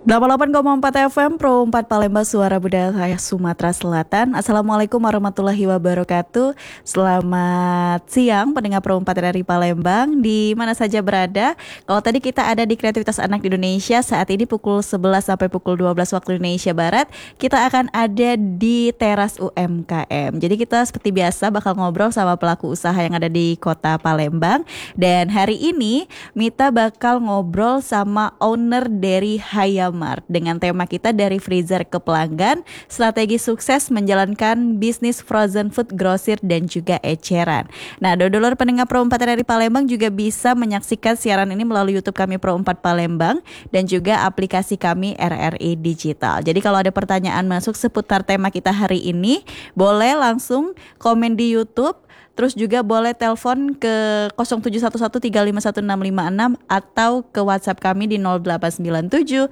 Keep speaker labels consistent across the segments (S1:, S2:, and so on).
S1: 88,4 FM Pro 4 Palembang Suara Budaya Sumatera Selatan. Assalamualaikum warahmatullahi wabarakatuh. Selamat siang pendengar Pro 4 dari Palembang di mana saja berada. Kalau tadi kita ada di Kreativitas Anak di Indonesia, saat ini pukul 11 sampai pukul 12 waktu Indonesia Barat, kita akan ada di teras UMKM. Jadi kita seperti biasa bakal ngobrol sama pelaku usaha yang ada di Kota Palembang. Dan hari ini Mita bakal ngobrol sama owner dari Hayam dengan tema kita dari freezer ke pelanggan, strategi sukses menjalankan bisnis frozen food grosir dan juga eceran. Nah, dulur pendengar Pro 4 dari Palembang juga bisa menyaksikan siaran ini melalui YouTube kami Pro 4 Palembang dan juga aplikasi kami RRI Digital. Jadi kalau ada pertanyaan masuk seputar tema kita hari ini, boleh langsung komen di YouTube. Terus juga boleh telepon ke 0711351656 atau ke WhatsApp kami di 0897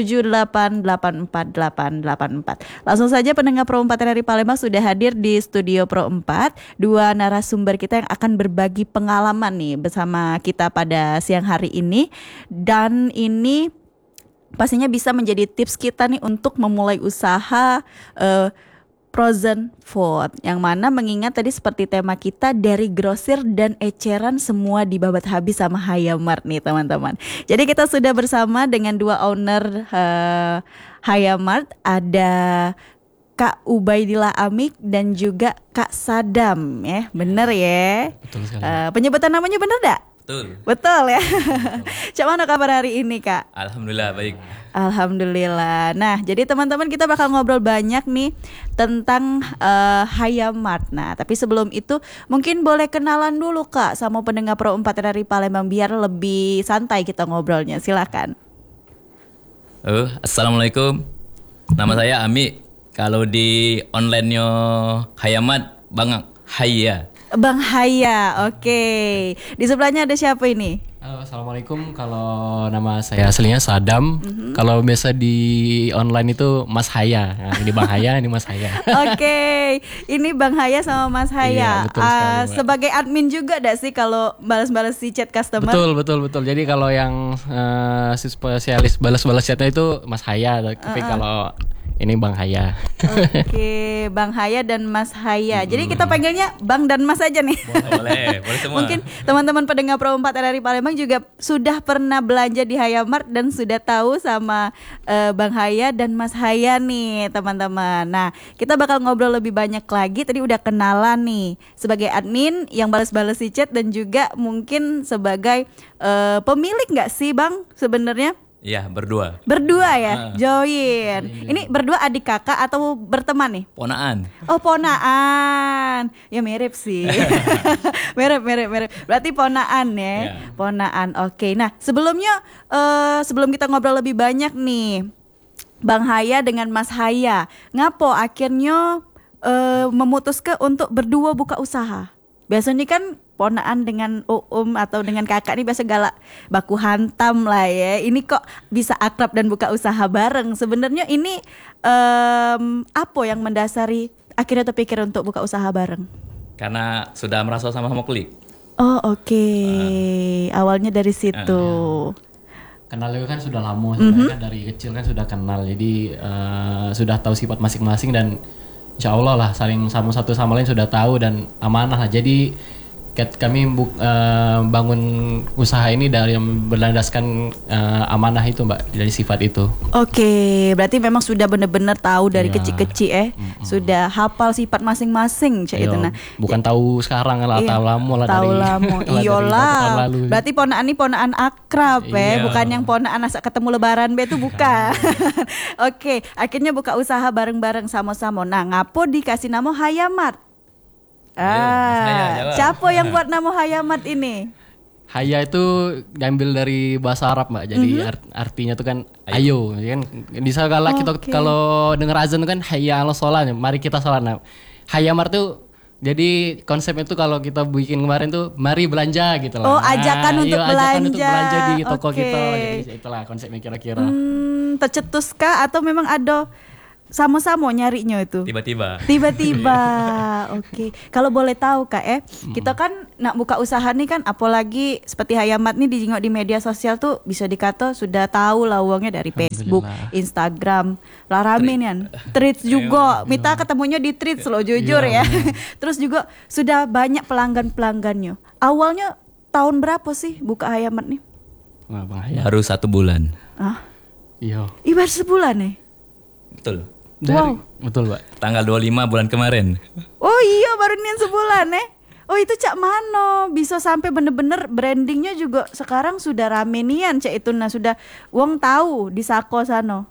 S1: 7884 884. Langsung saja pendengar Pro 4 dari Palembang sudah hadir di studio Pro 4. Dua narasumber kita yang akan berbagi pengalaman nih bersama kita pada siang hari ini. Dan ini pastinya bisa menjadi tips kita nih untuk memulai usaha frozen food, yang mana mengingat tadi seperti tema kita dari grosir dan eceran semua dibabat habis sama Hayamart nih teman-teman. Jadi kita sudah bersama dengan dua owner Hayamart, ada Kak Ubaidillah Amik dan juga Kak Sadam ya, bener ya?
S2: Betul sekali.
S1: Penyebutan namanya bener gak? Betul ya. Coba mana kabar hari ini Kak?
S2: Alhamdulillah baik.
S1: Alhamdulillah. Nah, jadi teman-teman kita bakal ngobrol banyak nih tentang Hayamart. Nah, tapi sebelum itu mungkin boleh kenalan dulu Kak sama pendengar Pro 4 dari Palembang biar lebih santai kita ngobrolnya. Silakan.
S2: Assalamualaikum. Nama saya Ami. Kalau di online-nya Hayamart Bang Haya.
S1: Bang Haya, oke. Di sebelahnya ada siapa ini?
S3: Halo, assalamualaikum. Kalau nama saya aslinya Sadam. Kalau biasa di online itu Mas Haya. Nah, ini Bang Haya, ini Mas Haya.
S1: Oke, ini Bang Haya sama Mas Haya.
S3: Iya, betul sekali,
S1: sebagai admin juga gak sih kalau balas-balas si chat customer?
S3: Betul. Jadi kalau yang si spesialis balas-balas chatnya itu Mas Haya. Tapi kalau ini Bang Haya.
S1: Oke, Bang Haya dan Mas Haya. Jadi kita panggilnya Bang dan Mas aja nih.
S2: Boleh semua.
S1: Mungkin teman-teman pendengar Pro 4 dari Palembang juga sudah pernah belanja di Hayamart dan sudah tahu sama Bang Haya dan Mas Haya nih teman-teman. Nah, kita bakal ngobrol lebih banyak lagi. Tadi udah kenalan nih sebagai admin yang balas-balas si chat dan juga mungkin sebagai pemilik nggak sih Bang sebenarnya?
S2: Iya, berdua.
S1: Berdua ya, join. Ini berdua adik kakak atau berteman nih?
S2: Ponaan.
S1: Oh, ponaan. Ya mirip sih. mirip. Berarti ponaan ya. Ponaan. Oke. Nah, sebelumnya sebelum kita ngobrol lebih banyak nih, Bang Haya dengan Mas Haya, ngapo akhirnya memutuskan untuk berdua buka usaha? Biasanya kan ponaan dengan atau dengan kakak ini biasa galak baku hantam lah ya. Ini kok bisa akrab dan buka usaha bareng. Sebenarnya ini apa yang mendasari akhirnya terpikir untuk buka usaha bareng?
S2: Karena sudah merasa sama-sama klik.
S1: Oh oke. Awalnya dari situ.
S3: Kenalnya kan sudah lama, sebenarnya kan dari kecil kan sudah kenal. Jadi sudah tahu sifat masing-masing dan insya Allah lah saling satu sama lain sudah tahu dan amanah lah. Jadi kami bangun usaha ini dari berlandaskan amanah itu Mbak, dari sifat itu. Oke,
S1: berarti memang sudah benar-benar tahu dari kecil-kecil sudah hafal sifat masing-masing itu. Nah,
S3: bukan tahu sekarang lah, tahu lama lah
S1: tahu
S3: dari.
S1: lama. Iyalah. Berarti ponaan ini ponaan akrab bukan yang ponaan asa ketemu lebaran itu bukan. Oke, akhirnya buka usaha bareng-bareng sama-sama. Nah, ngapo dikasih nama Hayamart? Siapa yang buat nama Hayamart ini?
S3: Haya itu diambil dari bahasa Arab Mbak. Jadi artinya itu kan ayo, ya kan. Di segala kita kalau dengar azan itu kan hayya 'alas shalah, mari kita salat. Nah, Hayamart tuh jadi konsepnya itu kalau kita bikin kemarin tuh mari belanja gitu lah.
S1: Oh, ajakan untuk belanja.
S3: Ajakan untuk belanja di toko kita. Jadi itulah konsepnya kira-kira.
S1: Tercetuskah atau memang ada sama-sama nyarinya itu?
S2: Tiba-tiba.
S1: Tiba-tiba, oke. Kalau boleh tahu Kak, kita kan nak buka usaha nih kan, apalagi seperti Hayamat nih dijengok di media sosial tuh bisa dikata sudah tahu lah uangnya dari Facebook, Instagram, lah rame nih kan. Treats juga, Mita ketemunya di Treats loh jujur ya. Terus juga sudah banyak pelanggan-pelanggannya. Awalnya tahun berapa sih buka Hayamat nih?
S3: Wah, Bang Hayat.
S2: Baru 1 bulan.
S3: Iya.
S1: Ibarat sebulan nih.
S2: Betul.
S3: Betul, Pak.
S2: Tanggal 25 bulan kemarin.
S1: Oh iya baru nian sebulan Oh itu Cak Mano bisa sampai bener-bener brandingnya juga sekarang sudah rame nian Cak itu nah sudah wong tahu di Sako sano.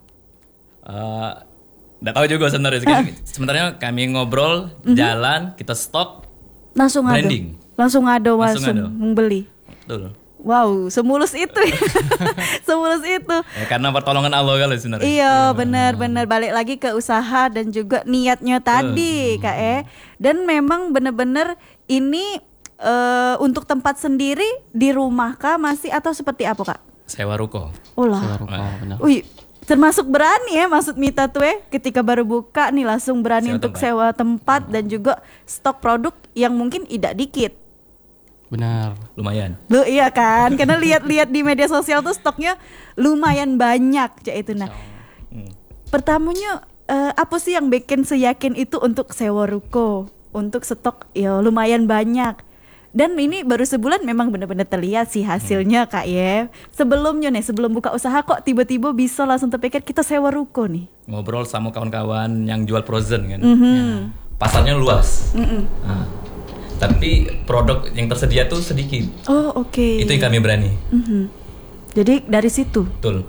S2: Nggak tahu juga sebenarnya. Sebenarnya kami ngobrol, jalan, kita stok,
S1: Langsung ada.
S2: branding.
S1: Langsung ada
S2: Langsung ada.
S1: membeli.
S2: Betul.
S1: Wow, semulus itu ya. Semulus itu.
S2: Ya, karena pertolongan Allah kali sebenarnya.
S1: Iya, benar-benar balik lagi ke usaha dan juga niatnya tadi, Kak. Dan memang benar-benar ini untuk tempat sendiri di rumah kah masih atau seperti apa, Kak?
S2: Sewa ruko.
S1: Oh lah.
S3: Benar.
S1: Wih, termasuk berani ya maksud Mita tuh ketika baru buka nih langsung berani
S2: Sewa
S1: untuk
S2: tempat.
S1: sewa tempat dan juga stok produk yang mungkin tidak dikit.
S3: Benar.
S2: Lumayan.
S1: Lu iya kan? Karena lihat-lihat di media sosial tuh stoknya lumayan banyak Cak itu nah. Pertamanya apa sih yang bikin seyakin itu untuk sewa ruko, untuk stok ya lumayan banyak. Dan ini baru sebulan memang benar-benar terlihat sih hasilnya Kak ya. Sebelumnya nih, sebelum buka usaha kok tiba-tiba bisa langsung terpikir kita sewa ruko nih.
S2: Ngobrol sama kawan-kawan yang jual frozen kan. Ya. Pasarnya luas. Nah, tapi produk yang tersedia tuh sedikit.
S1: Oh oke.
S2: Itu yang kami berani.
S1: Jadi dari situ.
S2: Betul.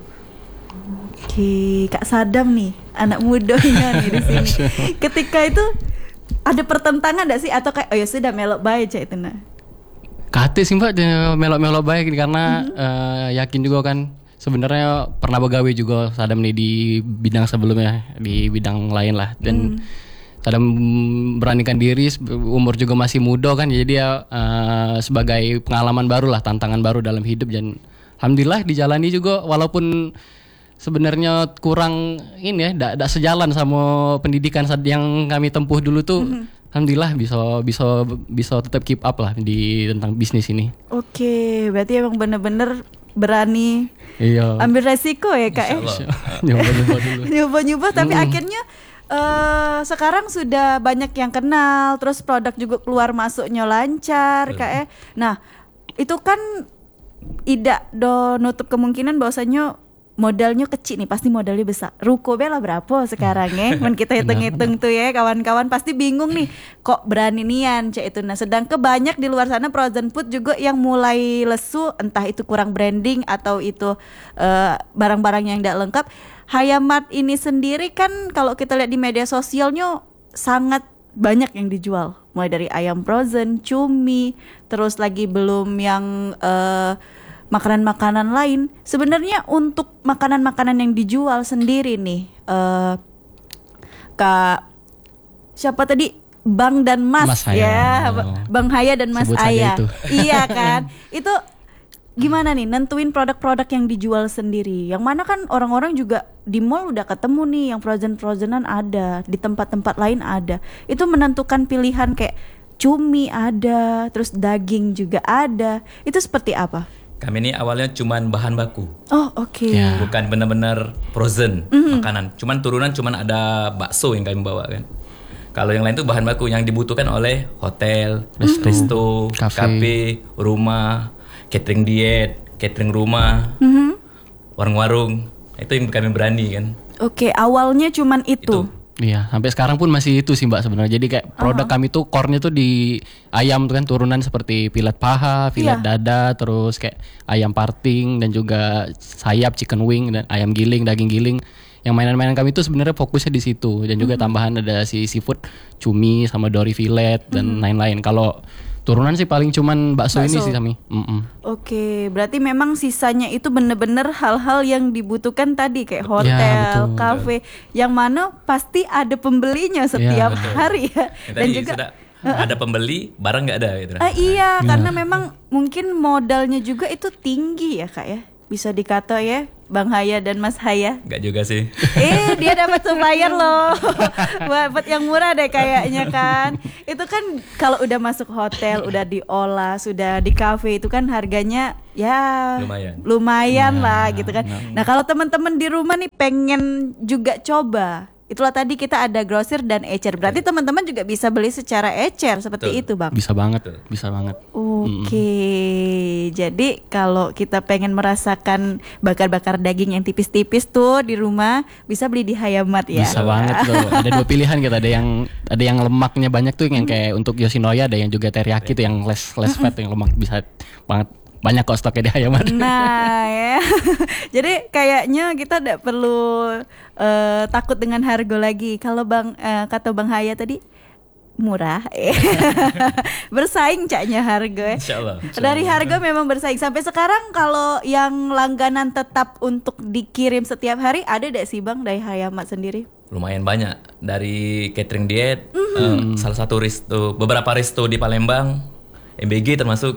S1: Oke, Kak Sadam nih, anak mudanya nih di sini. Ketika itu ada pertentangan enggak sih atau kayak oh ya sudah melok bae Cak itu nah.
S3: Kate sih Mbak melok-melok baik karena yakin juga kan sebenarnya pernah begawe juga Sadam nih di bidang sebelumnya, di bidang lain lah dan Sadam beranikan diri, umur juga masih muda kan, jadi dia sebagai pengalaman baru lah, tantangan baru dalam hidup dan alhamdulillah dijalani juga walaupun sebenarnya kurang ini ya, tidak sejalan sama pendidikan yang kami tempuh dulu tuh, alhamdulillah bisa tetap keep up lah di tentang bisnis ini.
S1: Oke, berarti emang bener-bener berani
S3: Iya.
S1: ambil resiko ya Kak ya.
S3: Nyoba-nyoba dulu.
S1: Nyoba-nyoba tapi akhirnya sekarang sudah banyak yang kenal, terus produk juga keluar masuknya lancar Kak ya. Nah, itu kan tidak nutup kemungkinan bahwasanya modalnya kecil nih, pasti modalnya besar. Ruko bela berapa sekarang ya? Men kita hitung-hitung tuh ya kawan-kawan pasti bingung nih, kok berani nian Cak itu. Nah, sedangkan banyak di luar sana frozen food juga yang mulai lesu, entah itu kurang branding atau itu barang-barang yang tidak lengkap. Hayamat ini sendiri kan kalau kita lihat di media sosialnya sangat banyak yang dijual, mulai dari ayam frozen, cumi, terus lagi belum yang makanan-makanan lain. Sebenarnya untuk makanan-makanan yang dijual sendiri nih, Kak siapa tadi? Bang dan Mas
S3: Haya.
S1: ya, Bang Haya dan Mas
S3: Sebut saja
S1: Aya.
S3: itu.
S1: Iya kan? Itu gimana nih nentuin produk-produk yang dijual sendiri? Yang mana kan orang-orang juga di mall udah ketemu nih yang frozen-frozenan ada, di tempat-tempat lain ada. Itu menentukan pilihan kayak cumi ada, terus daging juga ada. Itu seperti apa?
S2: Kami ini awalnya cuman bahan baku.
S1: Oh oke.
S3: Ya.
S2: Bukan benar-benar frozen makanan. Cuman turunan cuman ada bakso yang kami bawa kan. Kalau yang lain tuh bahan baku yang dibutuhkan oleh hotel, resto, kafe, rumah, catering diet, catering rumah, warung-warung. Itu yang kami berani kan.
S1: Oke, awalnya cuman itu.
S3: Iya, sampai sekarang pun masih itu sih Mbak sebenarnya. Jadi kayak produk kami tuh core-nya tuh di ayam tuh kan turunan seperti filet paha, filet dada, terus kayak ayam parting dan juga sayap chicken wing dan ayam giling, daging giling. Yang mainan-mainan kami itu sebenarnya fokusnya di situ dan juga tambahan ada si seafood, cumi sama dory fillet dan lain-lain. Kalau turunan sih paling cuman bakso ini sih kami.
S1: Oke, berarti memang sisanya itu bener-bener hal-hal yang dibutuhkan tadi kayak hotel,
S3: betul.
S1: kafe, yang mana pasti ada pembelinya setiap hari ya.
S2: Ya,
S1: Dan
S2: tadi
S1: juga
S2: sudah ada pembeli, barang nggak ada gitu.
S1: iya, karena memang mungkin modalnya juga itu tinggi ya Kak ya. bisa dikato ya, Bang Haya dan Mas Haya.
S2: Enggak juga sih.
S1: Dia dapat supplier loh. Dapat yang murah deh kayaknya kan. Itu kan kalau udah masuk hotel, udah diolah, sudah di cafe itu kan harganya ya lumayan lah gitu kan. Nah, kalau teman-teman di rumah nih pengen juga coba, itulah tadi kita ada grosir dan ecer. Berarti teman-teman juga bisa beli secara ecer seperti itu, Bang.
S3: Bisa banget, bisa banget.
S1: Oke. Jadi kalau kita pengen merasakan bakar-bakar daging yang tipis-tipis tuh di rumah, bisa beli di Hayamat ya.
S3: Bisa banget tuh. Ada 2 pilihan kita, ada yang lemaknya banyak tuh yang kayak untuk Yoshinoya, ada yang juga teriyaki tuh yang less fat yang lemak, bisa banget. Banyak kok stoknya di Hayamat.
S1: Nah ya, jadi kayaknya kita tidak perlu takut dengan harga lagi. Kalau kata Bang Haya tadi murah, bersaing caknya harga.
S2: Insyaallah.
S1: Dari harga memang bersaing. Sampai sekarang kalau yang langganan tetap untuk dikirim setiap hari ada tidak sih Bang dari Hayamat sendiri?
S2: Lumayan banyak dari catering diet, salah satu beberapa resto di Palembang. MBG termasuk.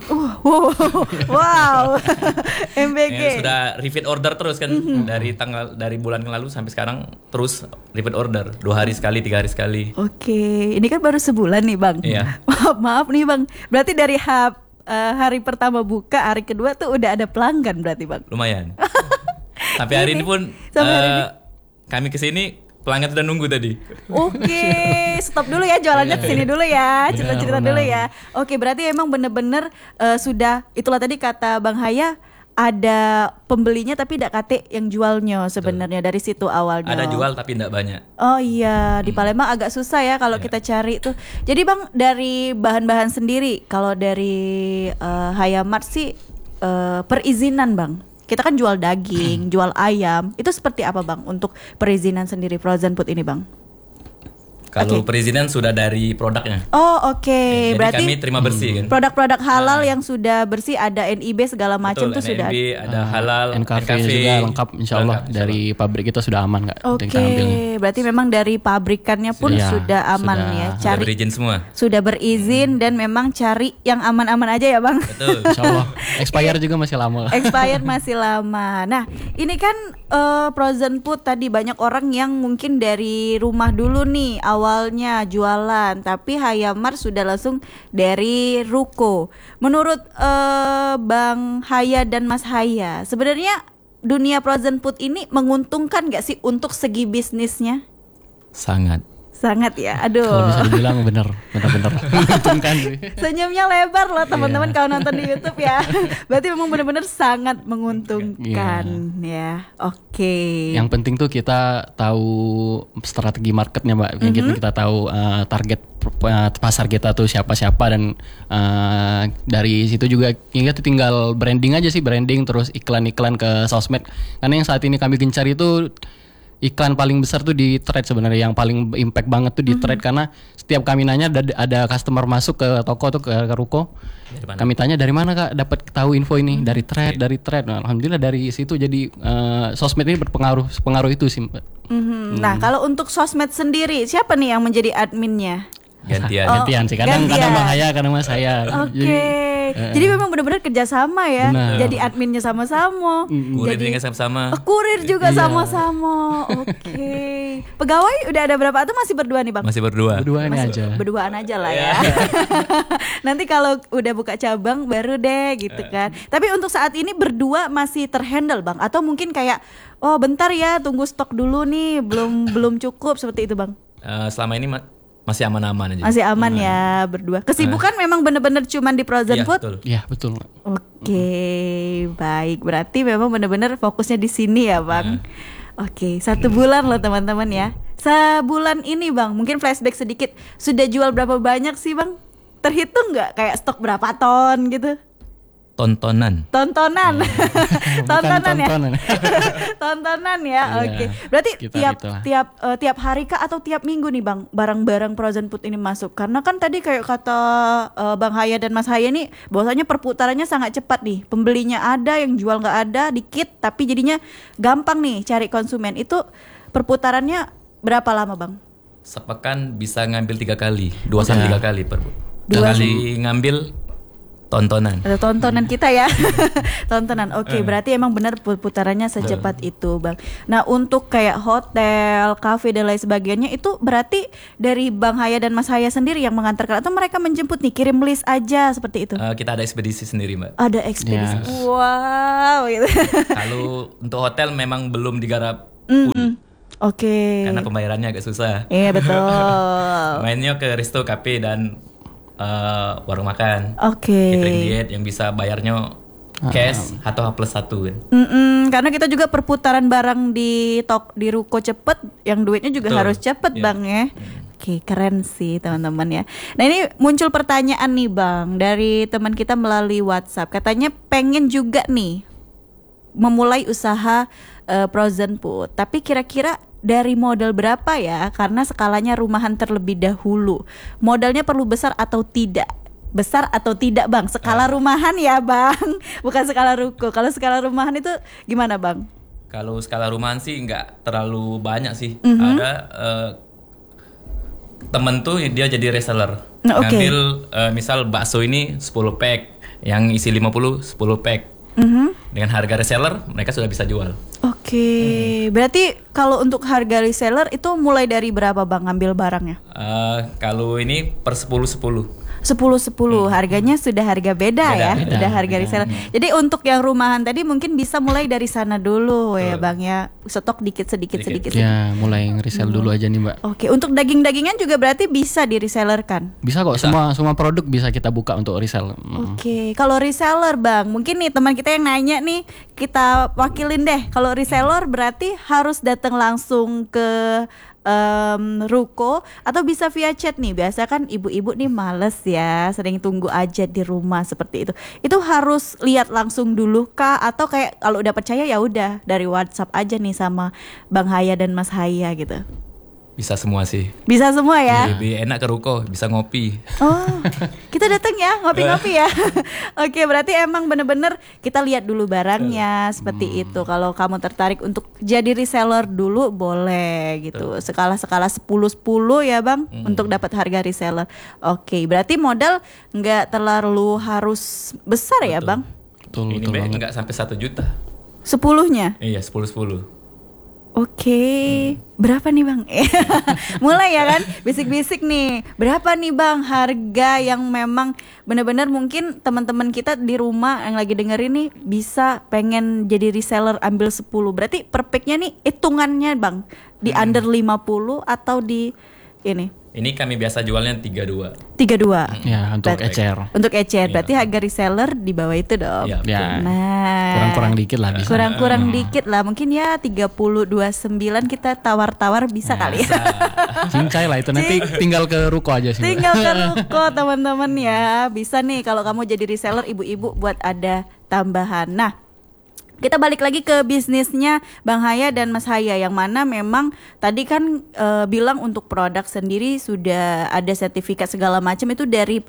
S1: Wow. MBG.
S2: Sudah repeat order terus kan dari bulan yang lalu sampai sekarang terus repeat order 2 hari sekali, 3 hari sekali.
S1: Oke, ini kan baru sebulan nih Bang.
S2: Iya.
S1: Maaf nih Bang. Berarti dari hari pertama buka, hari kedua tuh udah ada pelanggan berarti Bang.
S2: Lumayan. Sampai hari ini pun kami kesini pelanggan sudah nunggu tadi.
S1: Oke, stop dulu ya jualannya sini dulu ya, cerita-cerita dulu ya. Oke, berarti emang bener-bener sudah, itulah tadi kata Bang Haya, ada pembelinya tapi tidak kate yang jualnya sebenarnya dari situ awalnya.
S2: Ada jual tapi tidak banyak.
S1: Oh iya, di Palembang agak susah ya kalau kita cari tuh. Jadi Bang, dari bahan-bahan sendiri, kalau dari Hayamat sih perizinan Bang. Kita kan jual daging, jual ayam. Itu seperti apa Bang untuk perizinan sendiri frozen food ini Bang?
S2: Kalau perizinan sudah dari produknya.
S1: Oh oke.
S2: Jadi
S1: Berarti
S2: kami terima bersih kan.
S1: Produk-produk halal yang sudah bersih, ada NIB segala macam tuh sudah.
S2: NIB, ada halal,
S3: NKV juga lengkap insyaallah. Dari pabrik kita sudah aman nggak?
S1: Oke. Berarti memang dari pabrikannya pun sudah aman ya.
S2: Sudah berizin semua.
S1: Sudah berizin dan memang cari yang aman-aman aja ya Bang.
S2: Betul.
S3: Insyaallah. Expire juga masih lama.
S1: Expired masih lama. Nah, ini kan frozen food tadi banyak orang yang mungkin dari rumah dulu nih awalnya jualan, tapi Hayamat sudah langsung dari ruko. Menurut Bang Haya dan Mas Haya, sebenarnya dunia frozen food ini menguntungkan gak sih untuk segi bisnisnya? Sangat ya, aduh.
S3: Kalau bisa dibilang benar menguntungkan sih.
S1: Senyumnya lebar loh teman-teman kalau nonton di YouTube ya. Berarti memang benar-benar sangat menguntungkan ya. Oke.
S3: Yang penting tuh kita tahu strategi marketnya Mbak. Kita tahu target pasar kita tuh siapa-siapa dan dari situ juga kita tinggal branding aja sih, branding terus iklan-iklan ke sosmed. Karena yang saat ini kami gencar itu iklan paling besar tuh di thread sebenarnya, yang paling impact banget tuh di thread, karena setiap kami nanya ada customer masuk ke toko tuh ke ruko, kami tanya dari mana Kak dapat tahu info ini, dari thread. Nah, alhamdulillah dari situ jadi sosmed ini pengaruh itu sih Mbak.
S1: Nah kalau untuk sosmed sendiri siapa nih yang menjadi adminnya?
S2: Gantian
S3: sih, kadang Bang Haya, kadang Mas Haya.
S1: Jadi memang benar-benar kerjasama ya.
S3: Benar.
S1: Jadi adminnya sama-sama.
S2: Kurir juga sama-sama.
S1: Kurir juga sama-sama. Oke. Pegawai udah ada berapa atau masih berdua nih Bang?
S2: Masih berdua.
S1: Berduaan aja lah ya. Nanti kalau udah buka cabang baru deh gitu kan. Tapi untuk saat ini berdua masih terhandle Bang, atau mungkin kayak bentar ya tunggu stok dulu nih, belum cukup seperti itu Bang?
S2: Selama ini masih aman-aman aja.
S1: Masih aman ya berdua. Kesibukan memang benar-benar cuman di frozen food?
S3: Iya betul.
S1: Oke, baik. Berarti memang benar-benar fokusnya di sini ya Bang. Oke, 1 bulan loh teman-teman ya. Sebulan ini Bang, mungkin flashback sedikit. Sudah jual berapa banyak sih Bang? Terhitung nggak kayak stok berapa ton gitu?
S2: Tontonan
S1: Tontonan ya. Tontonan ya. Oke. Berarti tiap hari kah atau tiap minggu nih Bang barang-barang frozen food ini masuk? Karena kan tadi kayak kata Bang Haya dan Mas Haya nih, bahwasanya perputarannya sangat cepat nih. Pembelinya ada, yang jual nggak ada, dikit, tapi jadinya gampang nih cari konsumen. Itu perputarannya berapa lama Bang?
S2: Sepekan bisa ngambil 3 kali, 2-3 kali per. 2 kali ngambil tontonan.
S1: Ada tontonan kita ya. Tontonan. Oke, berarti emang benar putarannya secepat itu, Bang. Nah, untuk kayak hotel, kafe dan lain sebagainya itu berarti dari Bang Haya dan Mas Haya sendiri yang mengantarkan atau mereka menjemput nih, kirim list aja seperti itu?
S2: Kita ada ekspedisi sendiri, Mbak.
S1: Ada ekspedisi. Wow, gitu.
S2: Kalau untuk hotel memang belum digarap
S1: Oke.
S2: karena pembayarannya agak susah.
S1: Iya, betul.
S2: Mainnya ke resto, kafe dan warung makan.
S1: Oke.
S2: Catering diet yang bisa bayarnya cash atau H+1 kan.
S1: Karena kita juga perputaran barang di ruko cepet, yang duitnya juga
S2: Betul.
S1: harus cepet, Bang ya. Oke, keren sih teman-teman ya. Nah, ini muncul pertanyaan nih, Bang, dari teman kita melalui WhatsApp. Katanya pengen juga nih memulai usaha frozen food. Tapi kira-kira dari modal berapa ya? Karena skalanya rumahan terlebih dahulu. Modalnya perlu besar atau tidak? Besar atau tidak, Bang? Skala rumahan ya, Bang. Bukan skala ruko. Kalau skala rumahan itu gimana, Bang?
S2: Kalau skala rumahan sih nggak terlalu banyak sih. Ada temen tuh dia jadi reseller. Ngambil misal bakso ini 10 pack, yang isi 50 10 pack. Dengan harga reseller mereka sudah bisa jual.
S1: Oke, berarti kalau untuk harga reseller itu mulai dari berapa, Bang, ngambil barangnya?
S2: Kalau ini per 10
S1: 10 harganya sudah harga beda ya, sudah harga reseller. Jadi untuk yang rumahan tadi mungkin bisa mulai dari sana dulu ya, Bang ya. Stok sedikit.
S3: Ya, mulai nge-resell dulu aja nih, Mbak.
S1: Oke, untuk daging-dagingan juga berarti bisa di reseller kan?
S3: Bisa kok, semua produk bisa kita buka untuk resell.
S1: Oke, kalau reseller, Bang, mungkin nih teman kita yang nanya nih, kita wakilin deh. Kalau reseller berarti harus datang langsung ke ruko atau bisa via chat nih. Biasa kan ibu-ibu nih males ya, sering tunggu aja di rumah seperti itu. Itu harus lihat langsung dulu kah atau kayak kalau udah percaya ya udah dari WhatsApp aja nih sama Bang Haya dan Mas Haya gitu?
S2: Bisa semua sih.
S1: Bisa semua ya?
S2: Lebih enak ke ruko, bisa ngopi.
S1: Oh, kita datang ya, ngopi-ngopi ya. Oke, berarti emang bener-bener kita lihat dulu barangnya seperti itu. Kalau kamu tertarik untuk jadi reseller dulu boleh gitu. Skala-skala 10-10 ya, Bang, untuk dapat harga reseller. Oke, berarti modal nggak terlalu harus besar ya, Bang?
S3: Betul
S2: Ini
S3: banget.
S2: nggak sampai 1 juta.
S1: 10-nya?
S2: Iya, 10.
S1: Oke, berapa nih, Bang? Mulai ya kan, bisik-bisik nih. Berapa nih, Bang, harga yang memang benar-benar mungkin teman-teman kita di rumah yang lagi dengerin nih bisa pengen jadi reseller ambil 10. Berarti per packnya nih hitungannya, Bang, di under 50 atau di ini?
S2: Ini kami biasa jualnya 32.
S1: 32.
S3: Ya, untuk ecer.
S1: Untuk ecer, berarti harga reseller di bawah itu dong.
S2: Iya, betul.
S3: Ya,
S1: Nah,
S3: kurang-kurang dikit lah bisa.
S1: kurang dikit lah, mungkin ya 30-29 kita tawar-tawar bisa kali ya.
S3: Cincai lah itu, nanti tinggal ke ruko aja sih, Mbak.
S1: Tinggal ke ruko teman-teman ya. Bisa nih kalau kamu jadi reseller ibu-ibu buat ada tambahan. Nah, kita balik lagi ke bisnisnya Bang Haya dan Mas Haya, yang mana memang tadi kan bilang untuk produk sendiri sudah ada sertifikat segala macam itu dari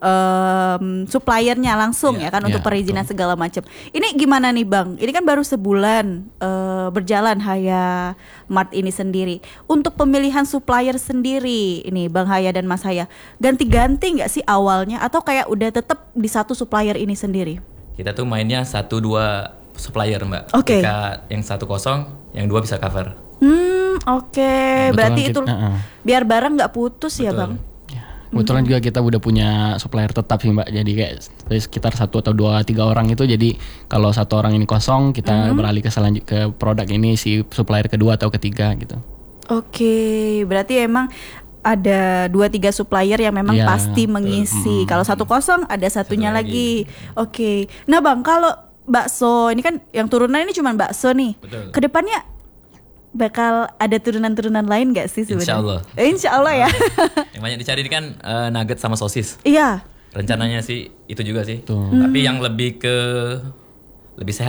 S1: suppliernya langsung ya kan, untuk perizinan segala macam. Ini gimana nih, Bang? Ini kan baru sebulan berjalan Haya Mart ini sendiri. Untuk pemilihan supplier sendiri ini Bang Haya dan Mas Haya, ganti-ganti nggak sih awalnya atau kayak udah tetap di satu supplier ini sendiri?
S2: Kita tuh mainnya 1-2 supplier, Mbak.
S1: Oke.
S2: Ketika yang 1 kosong, yang 2 bisa cover.
S1: Oke. Berarti itu biar barang nggak putus ya, Bang?
S3: Kebetulan juga kita udah punya supplier tetap sih, Mbak. Jadi kayak sekitar 1 atau 2, 3 orang itu. Jadi kalau 1 orang ini kosong, kita beralih ke produk ini si supplier kedua atau ketiga gitu.
S1: Oke, berarti emang ada 2-3 supplier yang memang pasti mengisi. Kalau 1 kosong ada satunya lagi. Oke. Nah, Bang, kalau bakso ini kan yang turunan ini cuma bakso nih.
S2: Betul.
S1: Kedepannya bakal ada turunan-turunan lain gak sih sebenarnya?
S2: Insya Allah.
S1: Insya Allah ya.
S2: Yang banyak dicari ini kan nugget sama sosis.
S1: Iya.
S2: Rencananya sih itu juga sih. Tapi yang lebih sehat.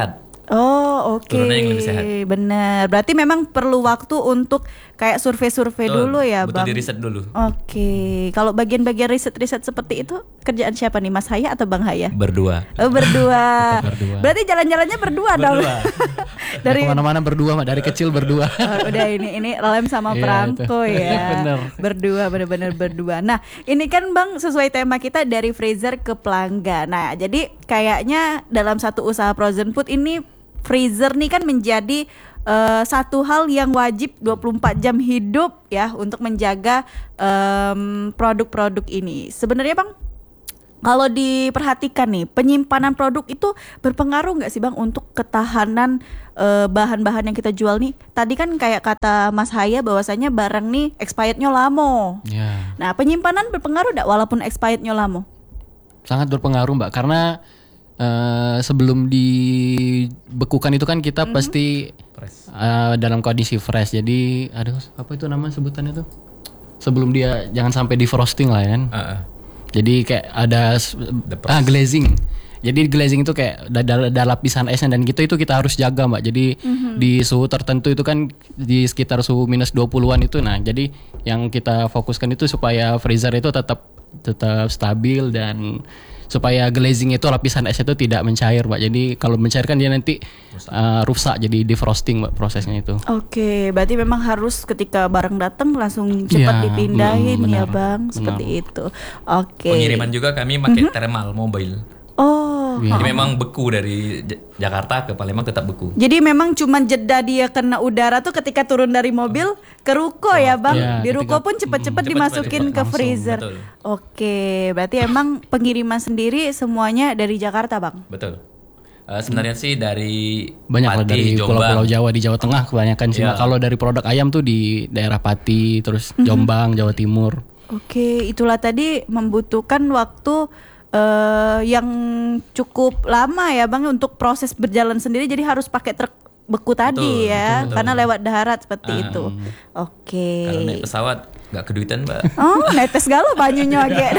S1: Oh, oke.
S2: Turunannya yang lebih sehat.
S1: Bener. Berarti memang perlu waktu untuk kayak survei-survei
S2: Betul,
S1: dulu ya,
S2: betul
S1: Bang.
S2: di riset dulu.
S1: Oke. Kalau bagian-bagian riset-riset seperti itu kerjaan siapa nih, Mas Haya atau Bang Haya?
S2: Berdua.
S1: Oh, berdua.
S3: Tetap berdua.
S1: Berarti jalan-jalannya berdua dong.
S3: Dari kemana-mana berdua, Mbak. Dari kecil berdua.
S1: Oh, udah ini lem sama
S3: Iya,
S1: perangko
S3: itu.
S1: ya.
S3: Bener.
S1: Berdua, bener-bener berdua. Nah, ini kan Bang sesuai tema kita dari freezer ke pelanggan. Nah, jadi kayaknya dalam satu usaha frozen food ini freezer nih kan menjadi satu hal yang wajib 24 jam hidup ya untuk menjaga produk-produk ini. Sebenarnya Bang, kalau diperhatikan nih, penyimpanan produk itu berpengaruh nggak sih Bang untuk ketahanan bahan-bahan yang kita jual nih? Tadi kan kayak kata Mas Haya bahwasanya barang nih expirednya lama.
S3: Ya.
S1: Nah, penyimpanan berpengaruh nggak walaupun expirednya lama?
S3: Sangat berpengaruh, Mbak, karena sebelum dibekukan itu kan kita pasti dalam kondisi fresh. Jadi aduh, apa itu nama sebutannya tuh? Sebelum dia jangan sampai di frosting lah ya kan. Jadi kayak ada glazing. Jadi glazing itu kayak ada lapisan esnya dan gitu, itu kita harus jaga, Mbak. Jadi di suhu tertentu itu kan di sekitar suhu minus 20-an itu. Nah, jadi yang kita fokuskan itu supaya freezer itu tetap stabil dan supaya glazing itu lapisan es itu tidak mencair, Mbak. Jadi kalau mencair kan dia nanti rusak, jadi defrosting, Mbak, prosesnya itu.
S1: Oke, berarti memang harus ketika barang datang langsung cepat
S3: Iya,
S1: dipindahin ya
S3: benar,
S1: Bang,
S3: benar.
S1: seperti itu. Oke.
S2: Pengiriman juga kami pakai thermal mobile.
S1: Oh,
S2: Jadi memang beku dari Jakarta ke Palembang tetap beku.
S1: jadi memang cuma jeda dia kena udara tuh ketika turun dari mobil ke ruko ya Bang.
S3: Iya,
S1: Di ruko pun cepat-cepat dimasukin ke
S2: langsung,
S1: freezer.
S2: betul.
S1: Oke, berarti emang pengiriman sendiri semuanya dari Jakarta Bang.
S2: Betul. Sebenarnya sih dari
S3: Banyak lah
S2: Pati,
S3: dari
S2: Jombang.
S3: pulau-pulau Jawa, di Jawa Tengah kebanyakan sih,
S2: Iya.
S3: Mbak. Kalau dari produk ayam tuh di daerah Pati, terus Jombang, Jawa Timur.
S1: Oke, itulah tadi membutuhkan waktu yang cukup lama ya Bang untuk proses berjalan sendiri, jadi harus pakai truk beku tadi ya, karena lewat darat seperti itu. Oke.
S2: Kalau naik pesawat nggak keduitan, Mbak.
S1: Oh, netes galau banyunya ge.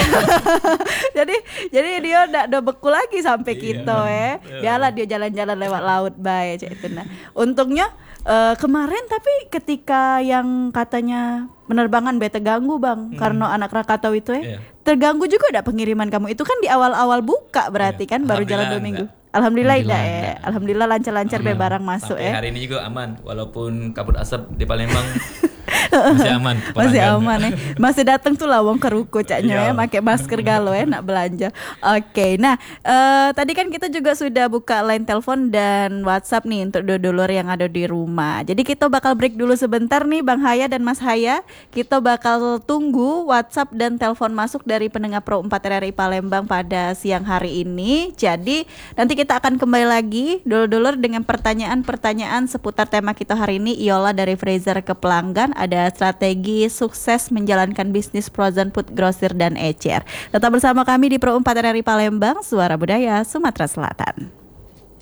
S1: jadi dia udah beku lagi sampai gitu ya. Biarlah dia jalan-jalan lewat laut bae cek itu. Nah, untungnya kemarin tapi ketika yang katanya penerbangan bete ganggu Bang karena anak Krakatau itu ya.
S2: Iya.
S1: Terganggu juga ada pengiriman kamu itu kan di awal-awal buka berarti kan baru jalan 2 minggu. Alhamdulillah enggak ya. Alhamdulillah lancar-lancar be barang masuk
S2: Sampai
S1: ya.
S2: hari ini juga aman, walaupun kabut asap di Palembang masih aman. ke
S1: Masih
S2: pelanggan.
S1: aman ya. Masih datang tuh lawang ke ruko caknya ya,
S2: Iya.
S1: pakai masker galau ya nak belanja. Oke. Nah, tadi kan kita juga sudah buka line telepon dan WhatsApp nih untuk dulur yang ada di rumah. Jadi kita bakal break dulu sebentar nih Bang Haya dan Mas Haya. Kita bakal tunggu WhatsApp dan telepon masuk dari pendengar Pro 4 RRI Palembang pada siang hari ini. Jadi nanti kita akan kembali lagi dulur-dulur dengan pertanyaan-pertanyaan seputar tema kita hari ini, ialah dari freezer ke pelanggan, ada strategi sukses menjalankan bisnis frozen food grosir dan ecer. Tetap bersama kami di Pro 4 RRI Palembang, Suara Budaya Sumatera Selatan.